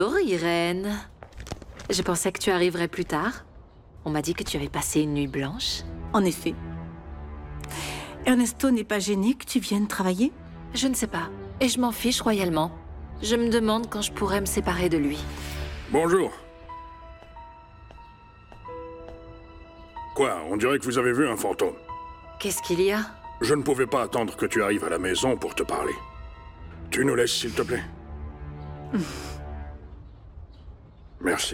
Bonjour, Irène. Je pensais que tu arriverais plus tard. On m'a dit que tu avais passé une nuit blanche. En effet. Ernesto n'est pas gêné que tu viennes travailler? Je ne sais pas. Et je m'en fiche royalement. Je me demande quand je pourrais me séparer de lui. Bonjour. Quoi, on dirait que vous avez vu un fantôme. Qu'est-ce qu'il y a? Je ne pouvais pas attendre que tu arrives à la maison pour te parler. Tu nous laisses, s'il te plaît? Merci.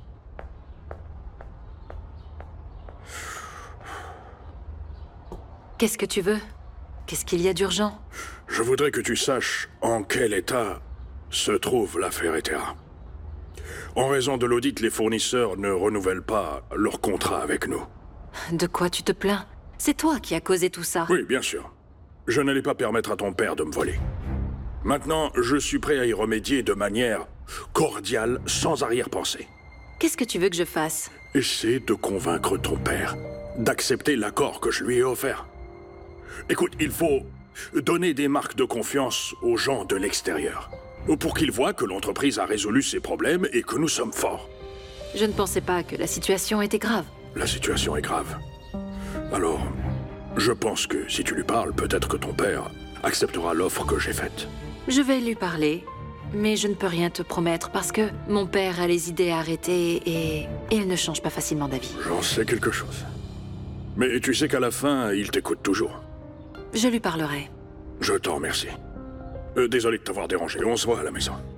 Qu'est-ce que tu veux? Qu'est-ce qu'il y a d'urgent? Je voudrais que tu saches en quel état se trouve l'affaire Etera. En raison de l'audit, les fournisseurs ne renouvellent pas leur contrat avec nous. De quoi tu te plains? C'est toi qui as causé tout ça. Oui, bien sûr. Je n'allais pas permettre à ton père de me voler. Maintenant, je suis prêt à y remédier de manière cordiale, sans arrière-pensée. Qu'est-ce que tu veux que je fasse? Essaie de convaincre ton père d'accepter l'accord que je lui ai offert. Écoute, il faut donner des marques de confiance aux gens de l'extérieur, pour qu'ils voient que l'entreprise a résolu ses problèmes et que nous sommes forts. Je ne pensais pas que la situation était grave. La situation est grave. Alors, je pense que si tu lui parles, peut-être que ton père acceptera l'offre que j'ai faite. Je vais lui parler, mais je ne peux rien te promettre parce que mon père a les idées arrêtées et il ne change pas facilement d'avis. J'en sais quelque chose. Mais tu sais qu'à la fin, il t'écoute toujours. Je lui parlerai. Je t'en remercie. Désolé de t'avoir dérangé, on se voit à la maison.